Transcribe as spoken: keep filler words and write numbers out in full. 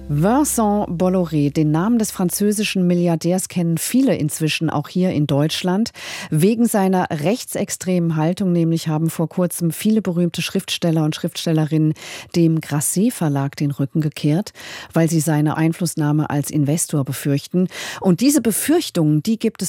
Vincent Bolloré, den Namen des französischen Milliardärs kennen viele inzwischen, auch hier in Deutschland. Wegen seiner rechtsextremen Haltung nämlich haben vor kurzem viele berühmte Schriftsteller und Schriftstellerinnen dem Grasset Verlag den Rücken gekehrt, weil sie seine Einflussnahme als Investor befürchten. Und diese Befürchtungen, die gibt es